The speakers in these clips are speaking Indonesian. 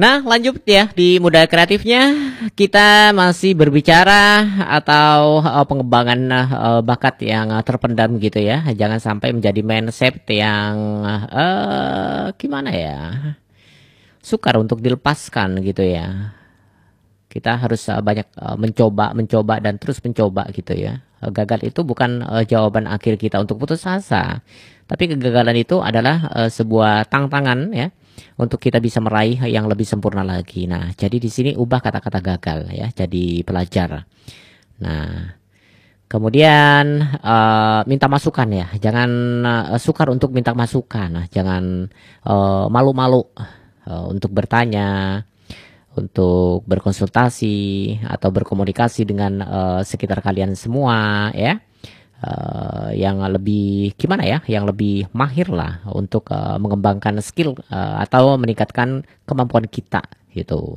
Nah, lanjut ya di Muda Kreatifnya, kita masih berbicara atau pengembangan bakat yang terpendam gitu ya. Jangan sampai menjadi mindset yang gimana ya, sukar untuk dilepaskan gitu ya. Kita harus banyak mencoba dan terus mencoba gitu ya. Gagal itu bukan jawaban akhir kita untuk putus asa, tapi kegagalan itu adalah sebuah tantangan ya untuk kita bisa meraih yang lebih sempurna lagi. Nah, jadi di sini ubah kata-kata gagal ya jadi pelajar. Nah, kemudian minta masukan ya, jangan sukar untuk minta masukan. Nah, jangan malu-malu untuk bertanya, untuk berkonsultasi atau berkomunikasi dengan sekitar kalian semua ya. Yang lebih gimana ya, yang lebih mahir lah untuk mengembangkan skill atau meningkatkan kemampuan kita gitu.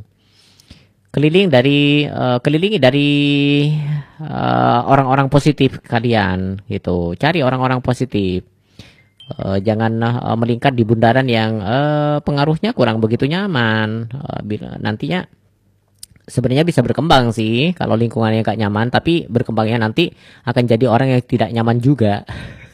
Kelilingi dari orang-orang positif kalian gitu. Cari orang-orang positif. Jangan melingkar di bundaran yang pengaruhnya kurang begitu nyaman. Nantinya sebenarnya bisa berkembang sih kalau lingkungannya gak nyaman, tapi berkembangnya nanti akan jadi orang yang tidak nyaman juga.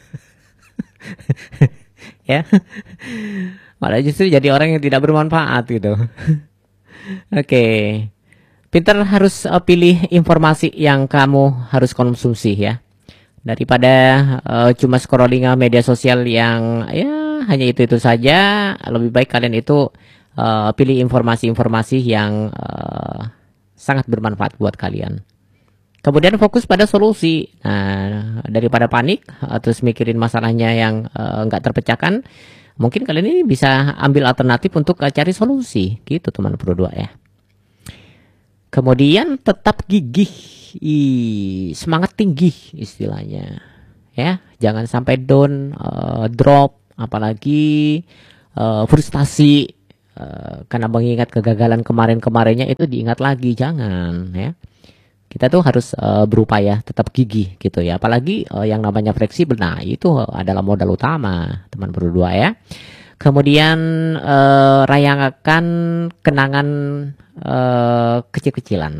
Ya, malah justru jadi orang yang tidak bermanfaat gitu. Oke, pintar harus pilih informasi yang kamu harus konsumsi ya, daripada cuma scrolling media sosial yang ya hanya itu saja. Lebih baik kalian itu pilih informasi-informasi yang sangat bermanfaat buat kalian. Kemudian fokus pada solusi. Nah, daripada panik terus mikirin masalahnya yang nggak terpecahkan, mungkin kalian ini bisa ambil alternatif untuk cari solusi. Gitu teman Pro 2 ya. Kemudian tetap gigih, semangat tinggi istilahnya. Ya, jangan sampai down, drop, apalagi frustasi. Karena mengingat kegagalan kemarin-kemarinnya itu diingat lagi, jangan ya. Kita tuh harus berupaya tetap gigih gitu ya. Apalagi yang namanya fleksibel, nah itu adalah modal utama teman berdua ya. Kemudian rayakan kenangan kecil-kecilan.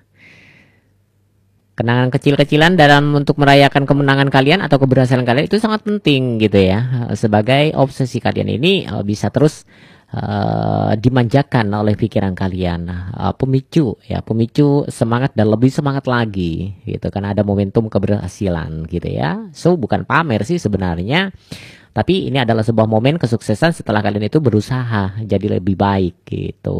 Kenangan kecil-kecilan dalam untuk merayakan kemenangan kalian atau keberhasilan kalian itu sangat penting gitu ya. Sebagai obsesi kalian ini bisa terus dimanjakan oleh pikiran kalian, pemicu semangat dan lebih semangat lagi gitu, karena ada momentum keberhasilan gitu ya. So bukan pamer sih sebenarnya, tapi ini adalah sebuah momen kesuksesan setelah kalian itu berusaha jadi lebih baik gitu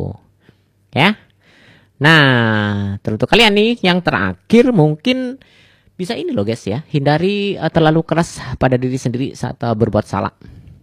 ya. Nah, teruntuk kalian nih yang terakhir mungkin bisa ini loh guys ya, hindari terlalu keras pada diri sendiri saat berbuat salah.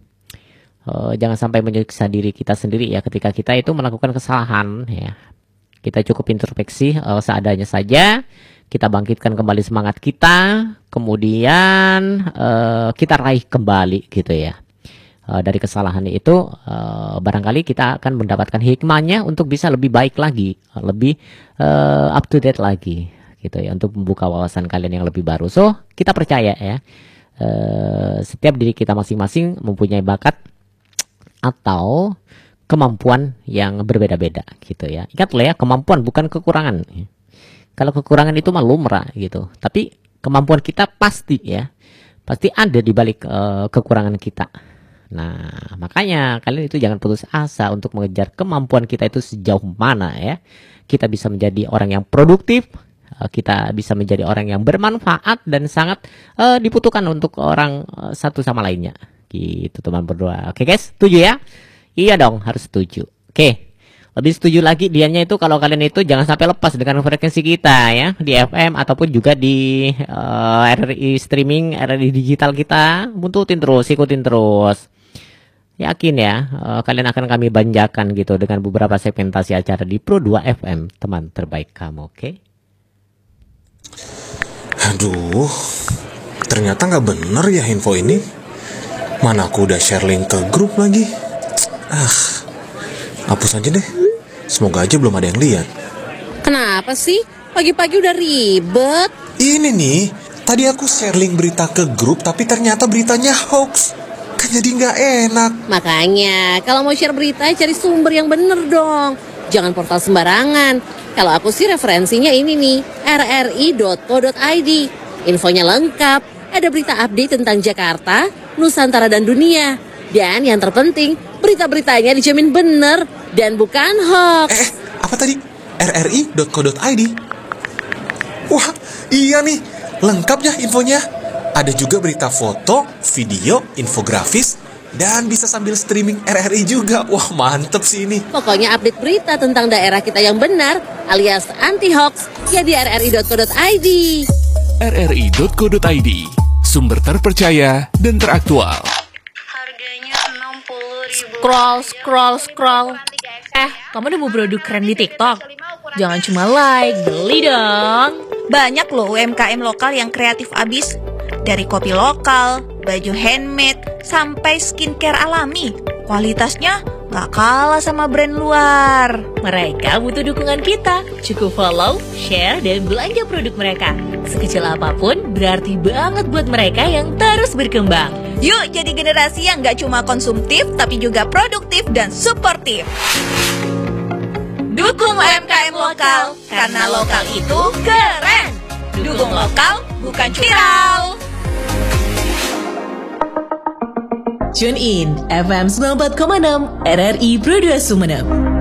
Jangan sampai menyiksa diri kita sendiri ya ketika kita itu melakukan kesalahan ya. Kita cukup introspeksi seadanya saja, kita bangkitkan kembali semangat kita, kemudian kita raih kembali gitu ya. Dari kesalahan itu barangkali kita akan mendapatkan hikmahnya untuk bisa lebih baik lagi, lebih up to date lagi gitu ya, untuk membuka wawasan kalian yang lebih baru. So kita percaya ya, setiap diri kita masing-masing mempunyai bakat atau kemampuan yang berbeda-beda gitu ya. Ingat loh ya, kemampuan bukan kekurangan. Kalau kekurangan itu mah lumrah gitu, tapi kemampuan kita pasti ya, pasti ada di balik kekurangan kita. Nah, makanya kalian itu jangan putus asa untuk mengejar kemampuan kita itu sejauh mana ya. Kita bisa menjadi orang yang produktif, kita bisa menjadi orang yang bermanfaat dan sangat dibutuhkan untuk orang satu sama lainnya. Gitu teman berdua. Oke guys, setuju ya? Iya dong, harus setuju. Oke, lebih setuju lagi dianya itu kalau kalian itu jangan sampai lepas dengan frekuensi kita ya, di FM ataupun juga di RRI streaming, RRI digital kita. Buntutin terus, ikutin terus. Yakin ya, kalian akan kami banjakan gitu dengan beberapa segmentasi acara di Pro 2 FM, teman terbaik kamu. Oke? Aduh, ternyata nggak bener ya info ini. Mana aku udah share link ke grup lagi. Hapus aja deh. Semoga aja belum ada yang lihat. Kenapa sih? Pagi-pagi udah ribet. Ini nih, tadi aku share link berita ke grup, tapi ternyata beritanya hoax. Kan jadi nggak enak. Makanya, kalau mau share berita, cari sumber yang bener dong. Jangan portal sembarangan. Kalau aku sih referensinya ini nih, rri.co.id. Infonya lengkap, ada berita update tentang Jakarta, Nusantara, dan dunia. Dan yang terpenting, berita-beritanya dijamin bener dan bukan hoax. Apa tadi? rri.co.id. Wah, iya nih, lengkap ya infonya. Ada juga berita foto, video, infografis, dan bisa sambil streaming RRI juga. Wah, mantep sih ini. Pokoknya update berita tentang daerah kita yang benar, alias anti-hoax, ya di rri.co.id. rri.co.id, sumber terpercaya dan teraktual. Harganya 60.000. Scroll. Kamu nemu produk keren di TikTok? Jangan cuma like, beli dong. Banyak loh UMKM lokal yang kreatif abis. Dari kopi lokal, baju handmade, sampai skincare alami. Kualitasnya gak kalah sama brand luar. Mereka butuh dukungan kita. Cukup follow, share, dan belanja produk mereka. Sekecil apapun berarti banget buat mereka yang terus berkembang. Yuk jadi generasi yang gak cuma konsumtif, tapi juga produktif dan suportif. Dukung UMKM lokal, karena lokal itu keren. Dukung lokal, bukan viral. Tune in FM 94,6 RRI Pro 2 Sumeneb.